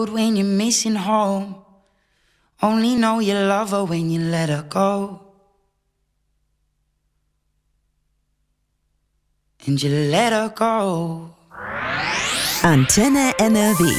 When you're missing home, only know you love her when you let her go. And you let her go. Antenne NRW.